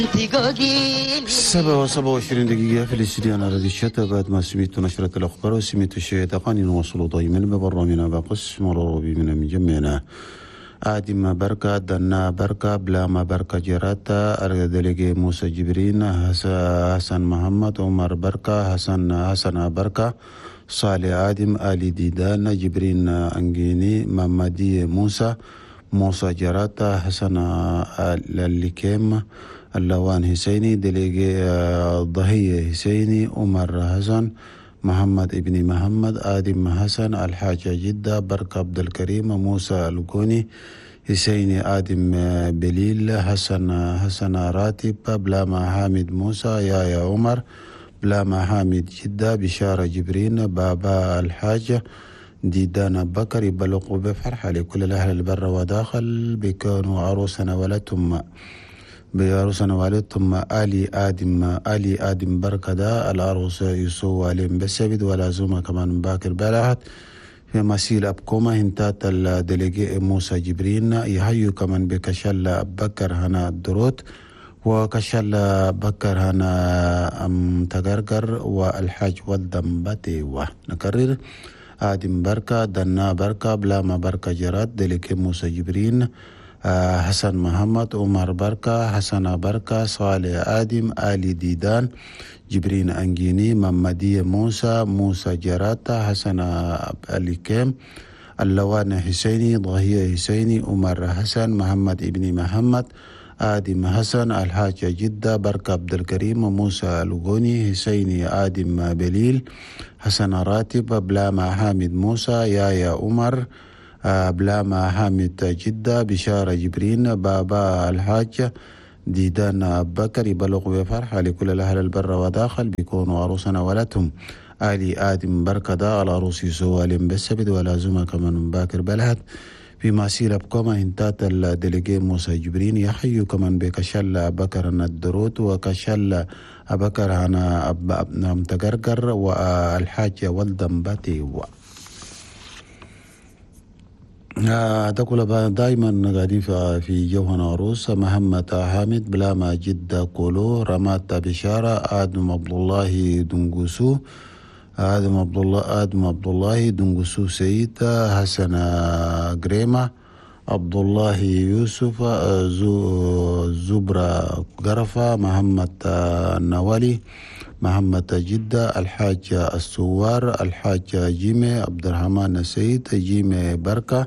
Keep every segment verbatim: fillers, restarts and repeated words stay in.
سبعة وسبعة وعشرين دقيقة في الاستديو. أنا رادي الشتا بعد ما سمعت نشرة الأخبار وسمعت الشيء تقاني نوصل دائما ببرامجنا بقسم مروربي من مجمعنا آدم ما بركة دنا بركة بلا ما بركة جراتا أردلقي موسى جبرين حسن محمد عمر بركة حسن حسن بركة صالح آدم آلي ديدان جبرين أنجيني محمدي موسى موسى جراتا حسن الليكيم اللوان حسيني دليجي ضهية حسيني عمر حسن محمد ابن محمد آدم حسن الحاجة جدة بركة عبد الكريم موسى القوني حسيني آدم بليل حسن حسن راتب بلاما حامد موسى يا يا عمر بلاما حامد جدة بشارة جبرين بابا الحاجة ديدان بكر يبلغوا بفرحة لكل الأهل البر وداخل بكونوا عروسنا ولدهم بعروسنا والدتهم آلي آدم آلي آدم بركة دا العروس يسوع عليهم بسبب ولازمة كمان باكر بلاحت في مسيل أبكوما هنتات الدليجي موسى جبرين يحيو كمان بكشل بكر هنا الدروت وكشل بكر هنا أم تغرغر والحاج والدم باتي ونكرر آدم بركة دنا بركة بلاما بركة جراد دليجي موسى جبرين آه حسن محمد عمر بركة حسن بركة صالح آدم آلي ديدان جبرين أنجيني محمدية موسى موسى جراتا حسن علي كيم اللوان حسيني ضهية حسيني عمر حسن محمد ابن محمد آدم حسن الحاجة جدة بركة عبد الكريم موسى الغوني حسيني آدم بليل حسن راتب بلاما حامد موسى يا يا عمر بلاما حامد جدة بشارة جبرين بابا الحاج ديدان بكر يبلغوا بفرحة لكل الأهل البر وداخل بيكونوا عروسنا ولدهم آلي آدم بركة دا العروس يسوع عليهم بسبب ولازمة كمان باكر بلهد في مسيرة بكما انتات الدليجي موسى جبرين يحيو كمان بكشل بكر الدروت وكشل بكر هنا أبنام تقرقر والحاج والدم باتي و تقول دائما قاعدين في جوهنا عروس محمد حامد بلاما جدة كولو رمات بشارة آدم عبد الله دنقسو آدم عبد الله آدم عبد الله دنقسو سيد حسن قريمة عبد الله يوسف زبرة قرفة محمد النوالي محمد جدة الحاج السوار الحاج جيمي عبد الرحمن السيد جيمي بركة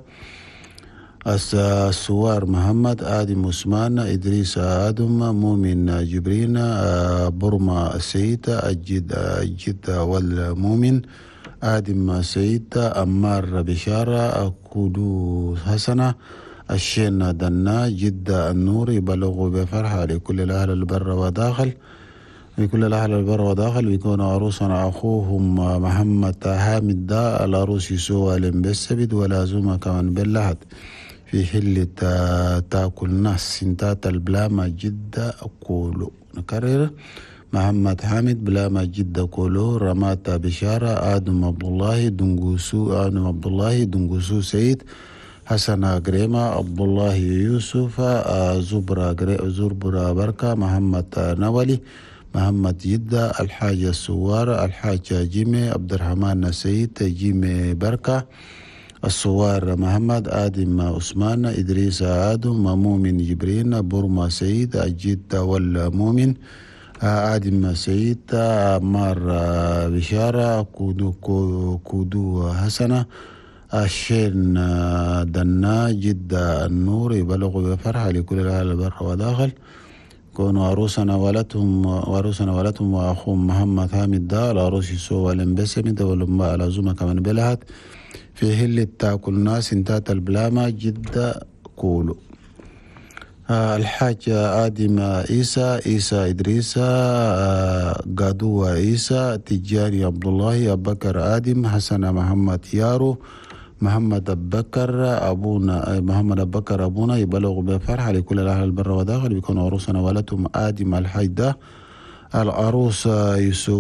السوار محمد آدم عثمان إدريس آدم مؤمن جبرين برما السيد الجد الجد والمؤمن آدم سيد أمار بشارة كودو حسنة الشين دنا جدة النور يبلغوا بفرحة لكل الأهل البر وداخل بكل الأهل البر وداخل بيكون عروسنا أخوهم محمد حامد دا العروس يسوع الانبسبد ولازمة كمان باللحد في حلة تاكل ناس سنتات البلاما جدة كولو. نكرر محمد حامد بلاما جدة كولو رمات بشارة آدم عبد الله دنقوسو آدم عبد الله دنقوسو سيد حسن قريمة عبد الله يوسف زبرة زربرة بركة محمد نولي محمد جدة الحاج السوار الحاج جيمي عبد الرحمن سيد جيمي بركة السوار محمد آدم عثمان إدريس آدم مؤمن جبرين برما سيد الجدة والمؤمن آدم سيد عمار بشارة كودو كودو حسنة الشين دنا جدة النور يبلغوا بفرحة لكل الأهل البر وداخل كونوا عروسنا ولدهم وعروسنا ولدهم وأخوهم محمد حامد دا العروس يسوع الانبسمد ولما على زوما كمان بلهت في هلة تاكل ناس انتات البلاما جدة كولو. آه الحاج آدم عيسى عيسى إدريس آه قادوة عيسى تجاري عبد الله أبو بكر آدم حسن محمد يارو محمد أبكر أبونا محمد أبكر أبونا يبلغ بفرحة لكل الأهل البر وداخل بيكون عروسنا ولدهم آدم الحيدة العروس يسو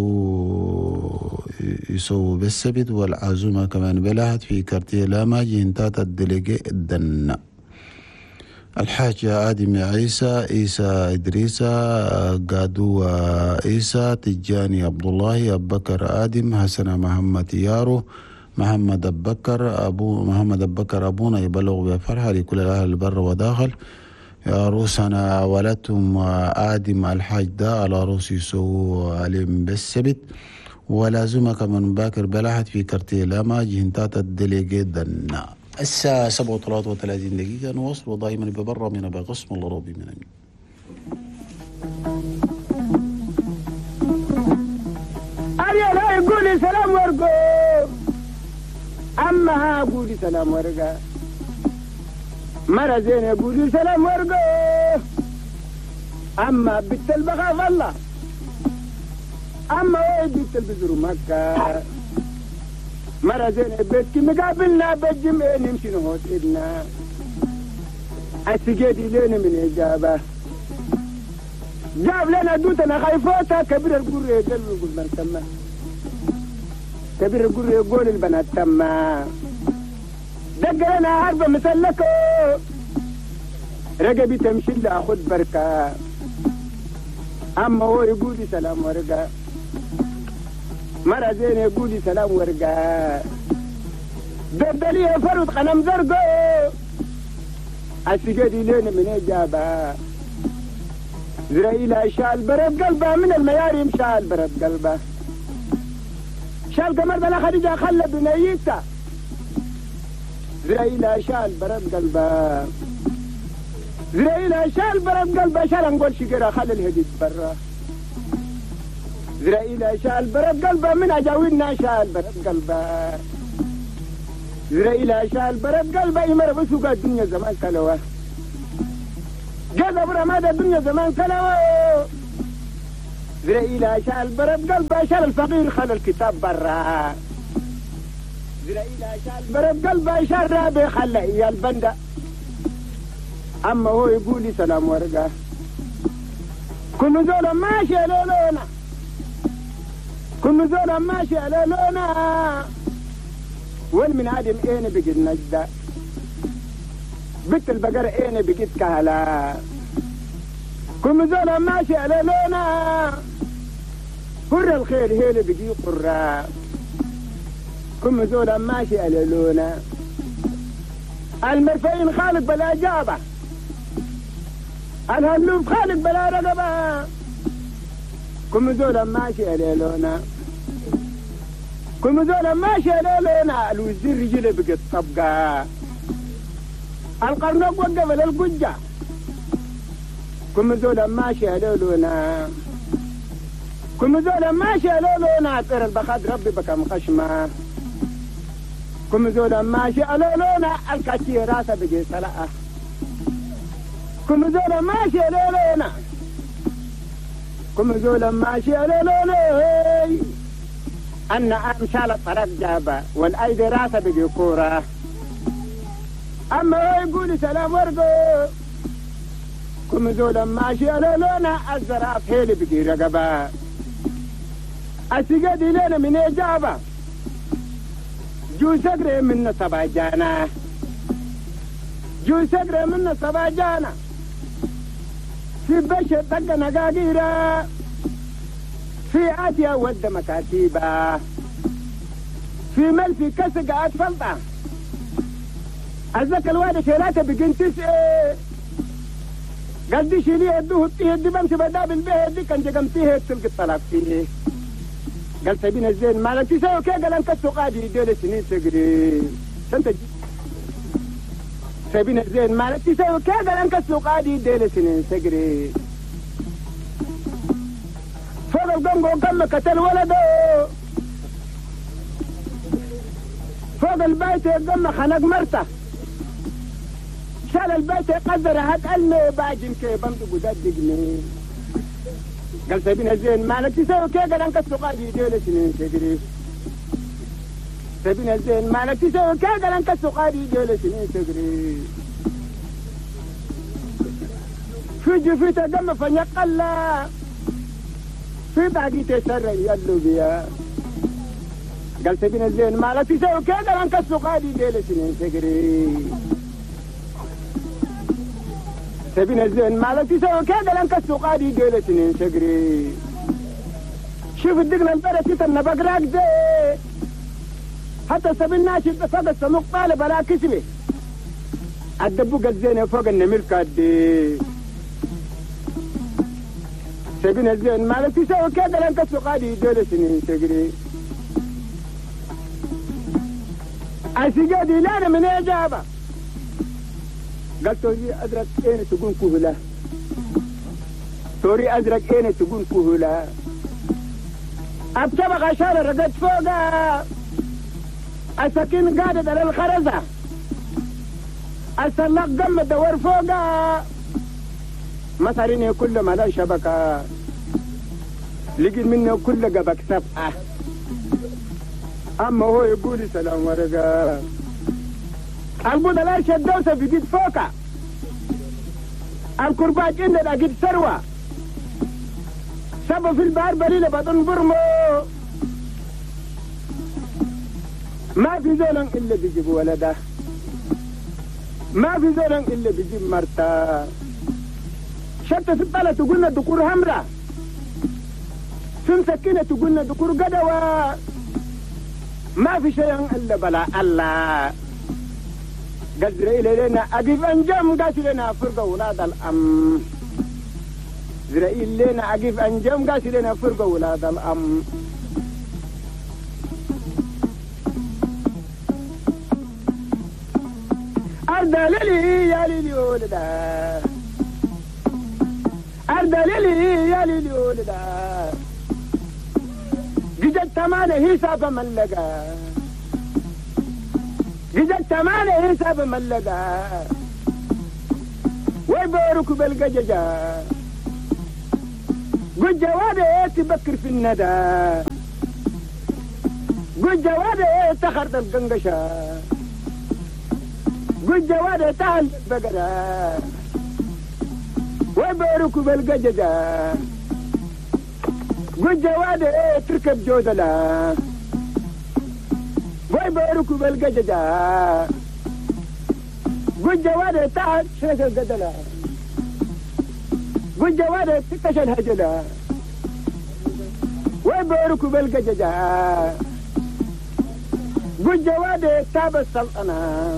يسو بالسبت والعزومة كمان بلهت في كارتيه لاما جنتات الدليجي الدن الحاج آدم عيسى، عيسى إدريسة، قادو عيسى، تجاني عبد الله، أبو بكر آدم، حسن محمد يارو، محمد أبو بكر، أبو محمد أبو بكر أبونا يبلغ بفرحة لكل الأهل البر وداخل. يا روسنا ولدتم آدم الحاج دا على روس يسو عليهم بالسبت، ولازمك من باكر بلاحت في كرتي لاما جهنتات الدليجي دنا. الساعة سبعة وثلاثة وثلاثين دقيقة، نواصل دائما ببرة من بقسم الله ربي من أمين. أريا لا يقولي سلام ورقو، أما قولي سلام ورقا، مرة زين يقولي سلام ورقو، أما بنت البخاف الله، أما وين بنت البزر مكة، مرة زين بيتك مقابلنا بالجمعة نمشي نهوت إدنا، السجادي لين من إجابة، جاب لنا دوتنا خايفوتا كبير القرية قلوا قلنا التمة، كبير القرية يقول البنات تمة، دق لنا عربة مسلكو، رقبي تمشي لها خد بركة، أما هو يقولي سلام ورقة، مرة زين يقولي سلام ورقة، دبدلي فرد قنم زرقو، السجادي لين من إجابة، زرائيل شال برد قلبه من المياريم شال برد قلبه، شال قمر بلا خديجة خلى بنيته، زرائيل شال برد قلبه، زرائيل شال برد قلبه، شال نقول شقرة خلى الهديد برا، زرائيل شال برد قلبه من أجاوينا شال برد قلبه، زرائيل شال برد قلبه يمر بسوق الدنيا زمان كلوه، جذب رماد الدنيا زمان كلوه، زرائيل شال برد قلبه، شال الفقير خلى الكتاب برا، زرائيل شال برد قلبه، شال رابي خلى إيا البندة، أما هو يقولي سلام ورقة، كل زولا ماشي لولونا، كل زولا ماشي لولونا، والمن آدم إيني بقيت نجدة، بنت البقر إيني بقيت كهلا، كل زولا ماشي لولونا، حر الخير هي اللي بقي قرة، كل زولا ماشي لولونا، المرفين خالق بلا جابة، الهلوف خالق بلا رقبة، كل زولا ماشي لولونا، كل زولا ماشي لولونا، الوزير رجله بقت طبقة، القرنوق وقف للقجة، كل زولا ماشي لولونا، كل زولا ماشي لولونا، طير البخاد ربي بكم خشمة، كل زولا ماشي لولونا، الكاتيه راسه بقي سلاء، كل زولا ماشي لولونا، كل زولا ماشي لولونا، أن أمشال الطرق جابة والأيدي راسه بقي كورة، أما هو يقول سلام ورقو، كل زولا ماشي لولونا، الزراف هيلي بقي رقبة، السجادي لنا من إجابة، جو سقري من صباجانا، جو سقري من صباجانا، في بشر دق نقاقيرة، في آتيا ود مكاتيبة، في ملفي كسق أتفلطة، أزك الوادة شيلاته بقين تسعي، قديش لي يدوه يدي بمشي بداب البيه دي كان جقمتيه تلقى الطلاق فيه، قال سبين الزين مالك تساوي كي قال انك السقادي ديل سنين تقري سنتجي، سبين الزين مالك تساوي كي قال انك السقادي ديل سنين تقري، فوق القنق وقال كتل ولده، فوق البيت يقم خنق مرته، شال البيت يقدر هاد قلني باجن كي بمدو قداد دقني، قال سبين الزين مالك تساوي كي قال انك السقادي ديل سنين تقري، سبين الزين مالك تساوي كي قال انك السقادي ديل سنين تقري، في جفيت قم فنقلا، في باقي تسرع يلو بيا، قال سبين الزين مالك تساوي كي قال انك السقادي ديل سنين تقري، سبين الزين مالتي سوى كذا لنك السوق دي جلسني سجري شوف الدقن البركة النبقراك دي حتى سبين ناشد فوق السموق طالب لا كسبه الدبوق الزين فوق النمير كادي سبين الزين مالتي سوى كذا لنك السوق دي جلسني سجري أسيجادي لا من إجابة قال توري أدرك أين تكون كهلا توري أدرك أين تكون كهلا أبتبغ عشان رقد فوقها السكين قاعدة على الخرزة السلاق قم الدور فوقها مثلين كل ما لا شبكة لقي منه كل قبك سبعة أما هو يقول سلام ورقة البودلار شدوسة في قد فوقها الكرباج عندنا قد سروة سبب في البحر بريلة بطن برمو ما في زولن إلا بيجيب ولده ما في زولن إلا بيجيب مرتا شتى في الطالة تقولنا دكور همرة في مسكينة تقولنا دكور قدوة ما في شيء إلا بلا الله قدر إلينا أجيب أنجام قاسي لنا فرقة ولاد الأم إسرائيل لنا أجيب أنجام قاسي لنا فرقة ولاد الأم أرد للي يا ليلي ولدا أرد للي يا ليلي ولدا جدت تمانة حساب ملقا جدت تمانة حساب ملقا ويبارك بالقججة قل جوابه تبكر في الندى قل جوابه تخرط القنقشة قل جوابه تعال بقرة ويبارك بالقججة قل جوابه تركب جودلة ويبارك بالقججة قل جوابه تعال شرك القدلة قل جوابه تكش الهجلة ويبارك بالقججة قل جوابه تاب السلطنة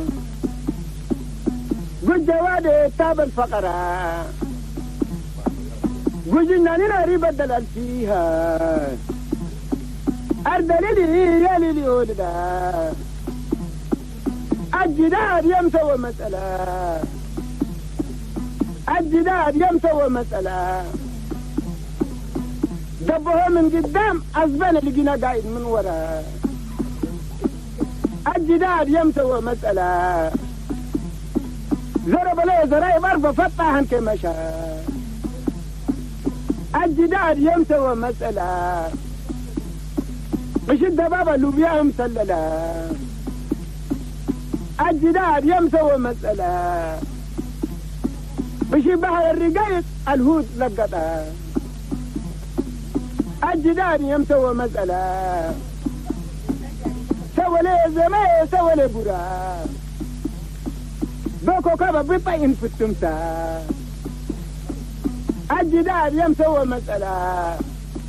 قل جوابه تاب الفقرة قل جناننا ريبدل فيها أرد للي يا للي ولدا الجدار يمسوى مسألة الجدار يمسوى مسألة دبه من قدام أزبان لقينا قايد من ورا الجدار يمسوى مسألة ضرب له زرايب أربع فتحا كما شاء الجدار يمسوى مسألة مش الدبابة اللوبيا مسللة الجدار يمسوى مسألة مش بحر الرقايق الهود لقطها الجدار يمسوى مسألة سوى لي زماء سوى لي برا بوكو كابا بيطين في التمسا الجدار يمسوى مسألة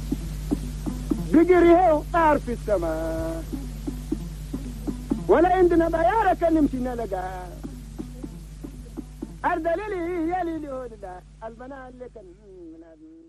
بقريه طار في السماء ولا عندنا ضيارة كلمتنا لقى أرد للي يا ليلي هولدا البنات اللي كان